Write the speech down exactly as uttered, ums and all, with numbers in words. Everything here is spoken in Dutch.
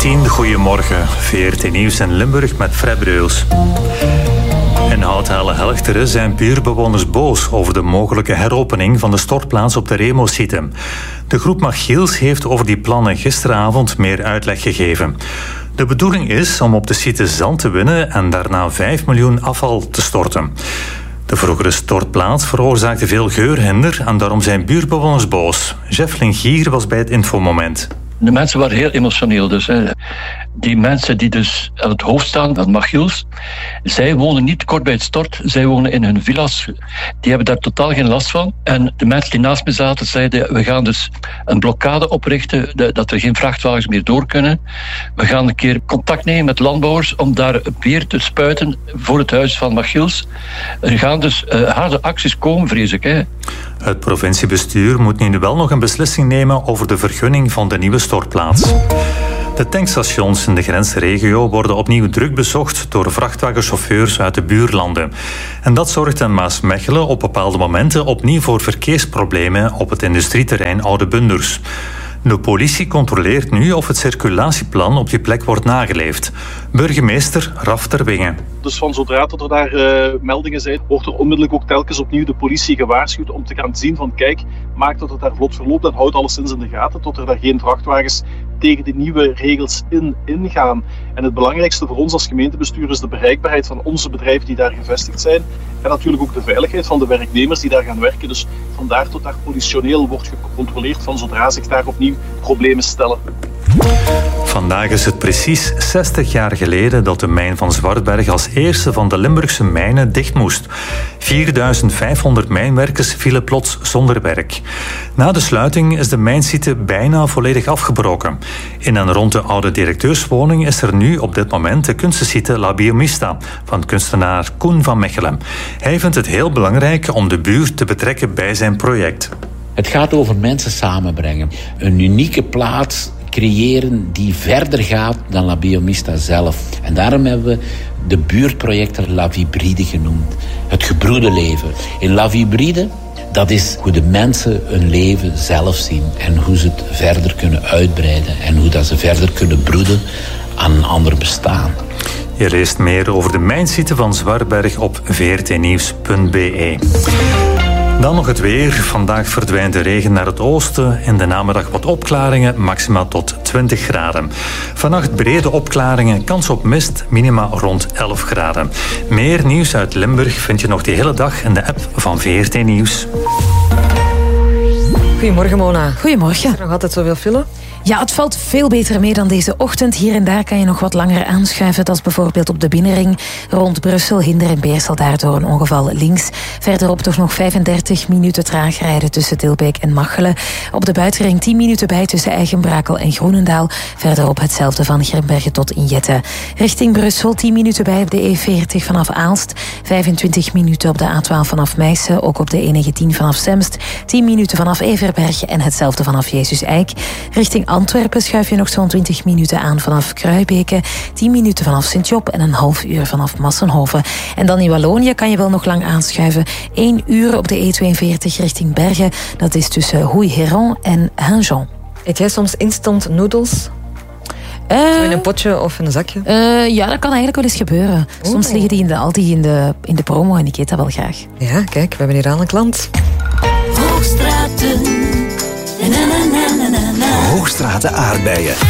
tien, goedemorgen. V R T Nieuws in Limburg met Fred Breus. In Houthalen-Helchteren zijn buurtbewoners boos over de mogelijke heropening van de stortplaats op de Remo-site. De groep Machiels heeft over die plannen gisteravond meer uitleg gegeven. De bedoeling is om op de site zand te winnen en daarna vijf miljoen afval te storten. De vroegere stortplaats veroorzaakte veel geurhinder en daarom zijn buurtbewoners boos. Jeff Lingier was bij het infomoment. De mensen waren heel emotioneel. Dus, hè. Die mensen die dus aan het hoofd staan van Machiels, zij wonen niet kort bij het stort, zij wonen in hun villa's. Die hebben daar totaal geen last van. En de mensen die naast me zaten zeiden, we gaan dus een blokkade oprichten, dat er geen vrachtwagens meer door kunnen. We gaan een keer contact nemen met landbouwers om daar weer te spuiten voor het huis van Machiels. Er gaan dus uh, harde acties komen, vrees ik. Hè. Het provinciebestuur moet nu wel nog een beslissing nemen over de vergunning van de nieuwe stortplaats. De tankstations in de grensregio worden opnieuw druk bezocht door vrachtwagenchauffeurs uit de buurlanden. En dat zorgt in Maasmechelen op bepaalde momenten opnieuw voor verkeersproblemen op het industrieterrein Oude Bunders. De politie controleert nu of het circulatieplan op die plek wordt nageleefd. Burgemeester Raf Terwinge. Dus van zodra dat er daar uh, meldingen zijn, wordt er onmiddellijk ook telkens opnieuw de politie gewaarschuwd om te gaan zien van kijk, maak dat het daar vlot verloopt en houd alleszins in de gaten tot er daar geen vrachtwagens tegen de nieuwe regels in ingaan. En het belangrijkste voor ons als gemeentebestuur is de bereikbaarheid van onze bedrijven die daar gevestigd zijn en natuurlijk ook de veiligheid van de werknemers die daar gaan werken. Dus vandaar tot daar politioneel wordt gecontroleerd van zodra zich daar opnieuw problemen stellen. Vandaag is het precies zestig jaar geleden dat de mijn van Zwartberg als eerste van de Limburgse mijnen dicht moest. vierduizend vijfhonderd mijnwerkers vielen plots zonder werk. Na de sluiting is de mijnsite bijna volledig afgebroken. In en rond de oude directeurswoning is er nu op dit moment de kunstensite La Biomista van kunstenaar Koen van Mechelen. Hij vindt het heel belangrijk om de buurt te betrekken bij zijn project. Het gaat over mensen samenbrengen. Een unieke plaats creëren die verder gaat dan La Biomista zelf. En daarom hebben we de buurtprojecten La Vibride genoemd. Het gebroede leven. In La Vibride, dat is hoe de mensen hun leven zelf zien en hoe ze het verder kunnen uitbreiden en hoe dat ze verder kunnen broeden aan een ander bestaan. Je leest meer over de mijnsite van Zwartberg op v r t nieuws punt b e. Dan nog het weer. Vandaag verdwijnt de regen naar het oosten. In de namiddag wat opklaringen, maxima tot twintig graden. Vannacht brede opklaringen, kans op mist, minima rond elf graden. Meer nieuws uit Limburg vind je nog de hele dag in de app van V R T Nieuws. Goedemorgen, Mona. Goedemorgen. Is er nog altijd zoveel file? Ja, het valt veel beter mee dan deze ochtend. Hier en daar kan je nog wat langer aanschuiven. Dat is bijvoorbeeld op de binnenring rond Brussel, Hinder en Beersel. Daardoor een ongeval links. Verderop toch nog vijfendertig minuten traag rijden tussen Dilbeek en Machelen. Op de buitenring tien minuten bij tussen Eigenbrakel en Groenendaal. Verderop hetzelfde van Grimbergen tot Injette. Richting Brussel tien minuten bij op de E veertig vanaf Aalst. vijfentwintig minuten op de A twaalf vanaf Meissen. Ook op de E negentien vanaf Semst. tien minuten vanaf Everbergen en hetzelfde vanaf Jezus Eik. Richting Antwerpen schuif je nog zo'n twintig minuten aan vanaf Kruibeke, tien minuten vanaf Sint-Job en een half uur vanaf Massenhoven. En dan in Wallonië kan je wel nog lang aanschuiven. één uur op de E tweeënveertig richting Bergen. Dat is tussen Houy-Héron en Hainjon. Eet jij soms instant noodles? Uh, Zo in een potje of in een zakje? Uh, ja, dat kan eigenlijk wel eens gebeuren. Soms oh. liggen die in de, altijd in de, in de promo en ik eet dat wel graag. Ja, kijk, we hebben hier aan een klant. Hoogstraten. Na, na, na, na, na. Hoogstraten aardbeien.